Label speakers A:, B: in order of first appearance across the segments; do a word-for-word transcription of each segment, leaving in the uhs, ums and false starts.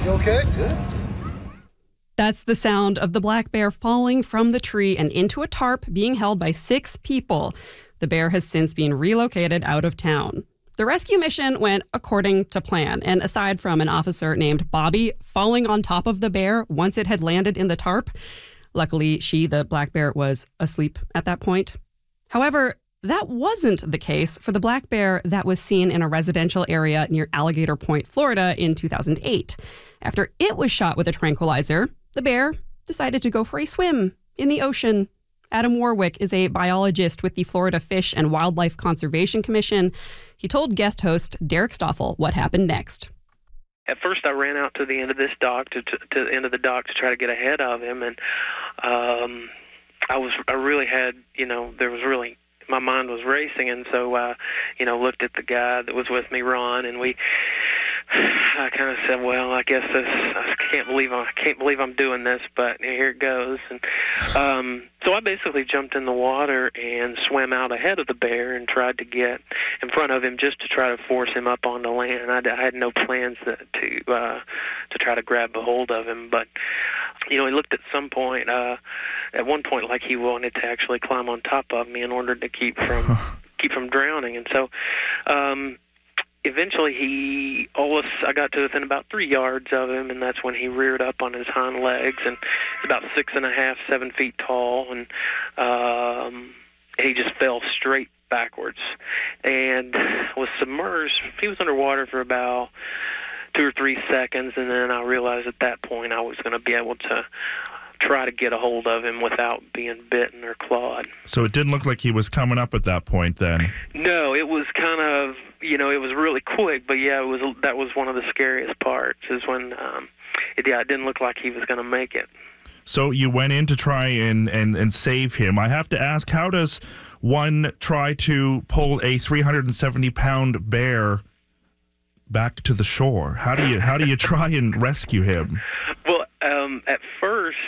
A: You okay?
B: Good.
C: That's the sound of the black bear falling from the tree and into a tarp being held by six people. The bear has since been relocated out of town. The rescue mission went according to plan, and aside from an officer named Bobby falling on top of the bear once it had landed in the tarp, luckily she, the black bear, was asleep at that point. However, that wasn't the case for the black bear that was seen in a residential area near Alligator Point, Florida in two thousand eight. After it was shot with a tranquilizer, the bear decided to go for a swim in the ocean. Adam Warwick is a biologist with the Florida Fish and Wildlife Conservation Commission. He told guest host Derek Stoffel what happened next.
D: At first, I ran out to the end of this dock, to, to, to the end of the dock to try to get ahead of him, and um, I was, I really had, you know, there was really, my mind was racing, and so I, uh, you know, looked at the guy that was with me, Ron, and we, I kind of said, well, I guess this, I can't believe I can't believe I'm doing this, but here it goes. And um, so I basically jumped in the water and swam out ahead of the bear and tried to get in front of him just to try to force him up onto land. I, I had no plans to to, uh, to try to grab a hold of him, but you know, he looked at some point, uh, at one point, like he wanted to actually climb on top of me in order to keep from keep from drowning, and so. Um, Eventually, he, all us, I got to within about three yards of him, and that's when he reared up on his hind legs, and he's about six and a half, seven feet tall, and um, he just fell straight backwards and was submerged. He was underwater for about two or three seconds, and then I realized at that point I was going to be able to try to get a hold of him without being bitten or clawed.
B: So it didn't look like he was coming up at that point then?
D: No, it was kind of, you know, it was really quick, but yeah, it was that was one of the scariest parts is when, um, it, yeah, it didn't look like he was going to make it.
B: So you went in to try and, and, and save him. I have to ask, how does one try to pull a three hundred seventy pound bear back to the shore? How do you how do you try and rescue him?
D: Well, um, at first,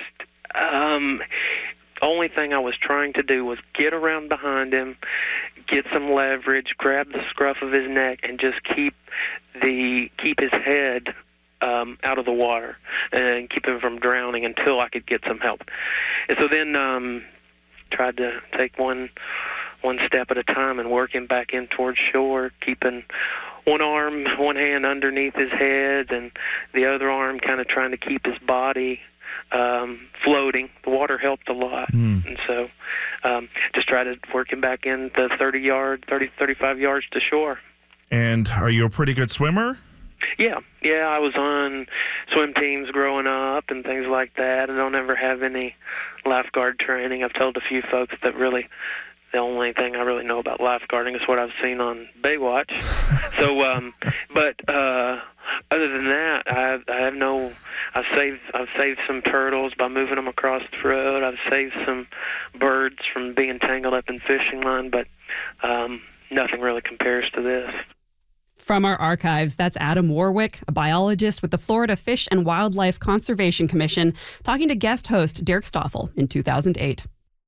D: um, only thing I was trying to do was get around behind him, get some leverage, grab the scruff of his neck, and just keep the keep his head um, out of the water and keep him from drowning until I could get some help. And so then um, tried to take one one step at a time and work him back in towards shore, keeping one arm, one hand underneath his head, and the other arm kind of trying to keep his body um, floating. The water helped a lot, mm. and so um, just try to work him back in the thirty yard, thirty, thirty-five yards to shore.
B: And are you a pretty good swimmer?
D: Yeah, yeah, I was on swim teams growing up and things like that. I don't ever have any lifeguard training. I've told a few folks that really the only thing I really know about lifeguarding is what I've seen on Baywatch. So, um, but uh, other than that, I, I have no. I've saved. I've saved some turtles by moving them across the road. I've saved some birds from being tangled up in fishing line, but um, nothing really compares to this.
C: From our archives, that's Adam Warwick, a biologist with the Florida Fish and Wildlife Conservation Commission, talking to guest host Derek Stoffel in two thousand eight.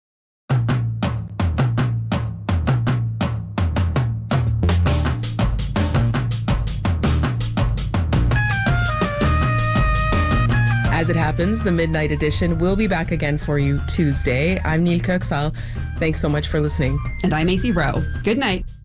E: As it happens, the Midnight Edition will be back again for you Tuesday. I'm Neil Kirksall. Thanks so much for listening.
C: And I'm Macy Rowe. Good night.